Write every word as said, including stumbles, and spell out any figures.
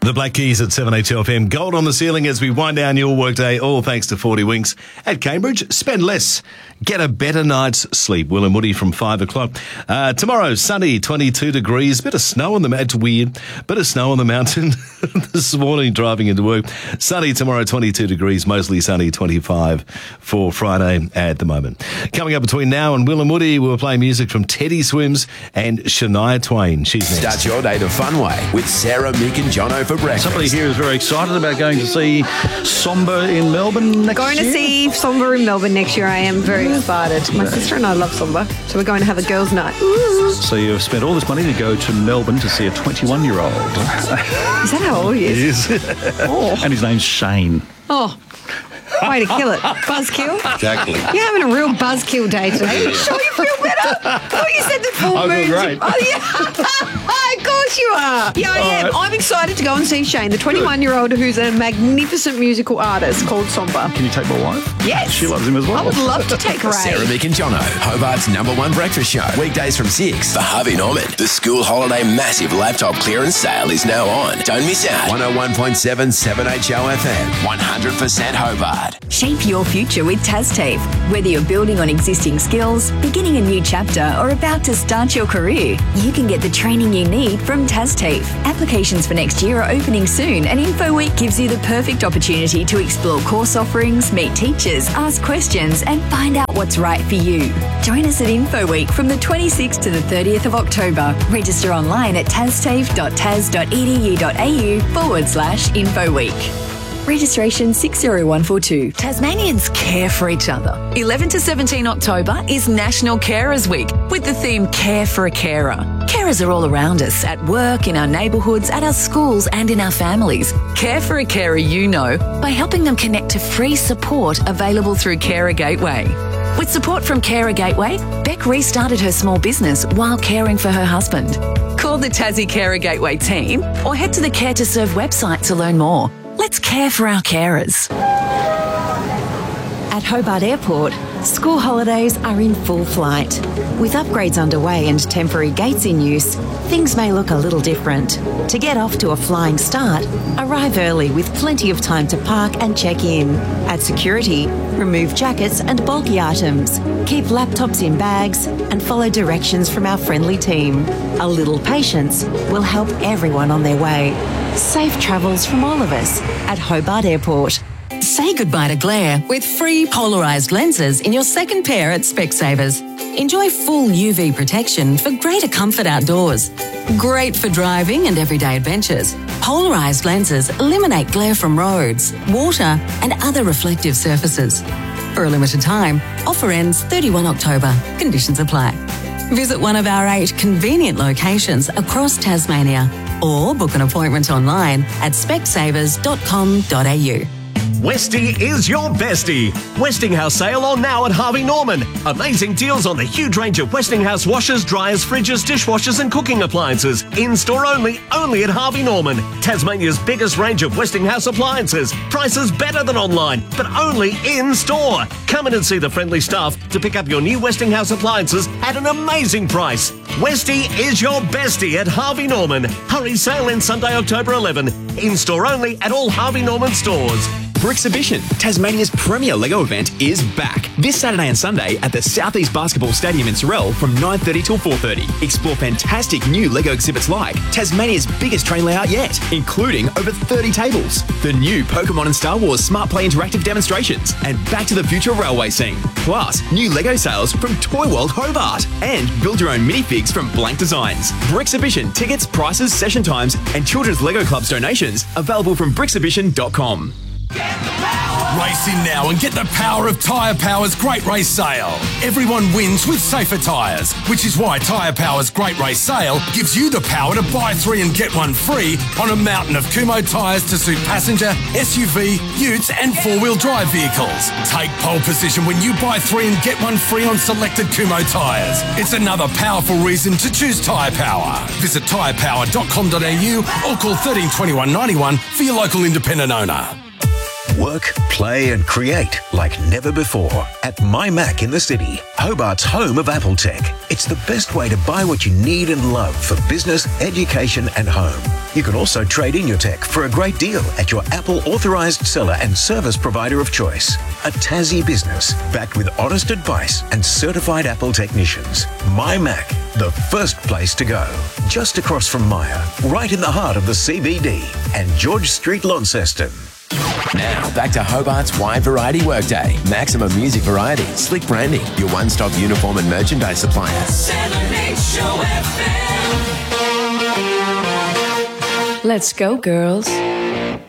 The Black Keys at seven H L F M. Gold on the ceiling as we wind down your workday, all thanks to forty Winks. At Cambridge, spend less. Get a better night's sleep. Will and Woody from five o'clock. Uh, tomorrow, sunny, twenty-two degrees. Bit of snow on the mountain. It's weird. Bit of snow on the mountain this morning driving into work. Sunny tomorrow, twenty-two degrees. Mostly sunny, twenty-five for Friday at the moment. Coming up between now and Will and Woody, we'll play music from Teddy Swims and Shania Twain. She's next. Start your day the fun way with Sarah, Mick and Jono for breakfast. Somebody here is very excited about going to see Somber in Melbourne next Going year. to see Somber in Melbourne next year. I am very excited. My sister and I love Somber, so we're going to have a girls' night. Ooh. So you've spent all this money to go to Melbourne to see a twenty-one-year-old. Is that how old he is? He is. Oh. And his name's Shane. Oh. Way to kill it. Buzzkill. Exactly. You're having a real buzzkill day today. You sure you feel better? Oh, you said the full I feel moon. great. Oh, yeah. Of course you are. Yeah, I am. right. I'm excited to go and see Shane, the twenty-one-year-old who's a magnificent musical artist called Somber. Can you take my wife? Yes. She loves him as well. I would love to take Ray. Sarah, Mick and Jono, Hobart's number one breakfast show. Weekdays from six. For Harvey Norman, the school holiday massive laptop clearance sale is now on. Don't miss out. one oh one point seven seven H O F M. one hundred percent Hobart. Shape your future with TasTAFE. Whether you're building on existing skills, beginning a new chapter, or about to start your career, you can get the training you need from TasTAFE. Applications for next year are opening soon, and InfoWeek gives you the perfect opportunity to explore course offerings, meet teachers, ask questions, and find out what's right for you. Join us at InfoWeek from the twenty-sixth to the thirtieth of October. Register online at tastafe.tas.edu.au forward slash InfoWeek. Registration six zero one four two. Tasmanians care for each other. eleven to seventeen October is National Carers Week with the theme Care for a Carer. Carers are all around us, at work, in our neighbourhoods, at our schools and in our families. Care for a carer you know by helping them connect to free support available through Carer Gateway. With support from Carer Gateway, Beck restarted her small business while caring for her husband. Call the Tassie Carer Gateway team or head to the Care to Serve website to learn more. Let's care for our carers. At Hobart Airport, school holidays are in full flight. With upgrades underway and temporary gates in use, things may look a little different. To get off to a flying start, arrive early with plenty of time to park and check in. At security, remove jackets and bulky items. Keep laptops in bags and follow directions from our friendly team. A little patience will help everyone on their way. Safe travels from all of us at Hobart Airport. Say goodbye to glare with free polarised lenses in your second pair at Specsavers. Enjoy full U V protection for greater comfort outdoors. Great for driving and everyday adventures. Polarised lenses eliminate glare from roads, water and other reflective surfaces. For a limited time, offer ends thirty-first of October. Conditions apply. Visit one of our eight convenient locations across Tasmania or book an appointment online at specsavers dot com dot a u. Westie is your bestie. Westinghouse sale on now at Harvey Norman. Amazing deals on the huge range of Westinghouse washers, dryers, fridges, dishwashers and cooking appliances. In-store only, only at Harvey Norman. Tasmania's biggest range of Westinghouse appliances. Prices better than online, but only in-store. Come in and see the friendly staff to pick up your new Westinghouse appliances at an amazing price. Westie is your bestie at Harvey Norman. Hurry, sale in Sunday, October eleventh. In-store only at all Harvey Norman stores. Bricksabition, Tasmania's premier Lego event, is back this Saturday and Sunday at the Southeast Basketball Stadium in Sorell from nine thirty till four thirty. Explore fantastic new Lego exhibits like Tasmania's biggest train layout yet, including over thirty tables, the new Pokemon and Star Wars Smart Play interactive demonstrations, and Back to the Future railway scene. Plus, new Lego sales from Toy World Hobart, and build your own minifigs from Blank Designs. Bricksabition tickets, prices, session times, and Children's Lego Club's donations available from bricksabition dot com. Race in now and get the power of Tyre Power's Great Race Sale. Everyone wins with safer tyres, which is why Tyre Power's Great Race Sale gives you the power to buy three and get one free on a mountain of Kumho tyres to suit passenger, S U V, utes and four-wheel drive vehicles. Take pole position when you buy three and get one free on selected Kumho tyres. It's another powerful reason to choose Tyre Power. Visit tyre power dot com dot a u or call thirteen twenty-one ninety-one for your local independent owner. Work, play and create like never before at MyMac in the city, Hobart's home of Apple tech. It's the best way to buy what you need and love for business, education and home. You can also trade in your tech for a great deal at your Apple authorised seller and service provider of choice. A Tassie business backed with honest advice and certified Apple technicians. MyMac, the first place to go. Just across from Myer, right in the heart of the C B D and George Street, Launceston. Now, back to Hobart's wide variety workday. Maximum music variety, slick branding, your one-stop uniform and merchandise supplier. seven eight Show F M. Let's go, girls.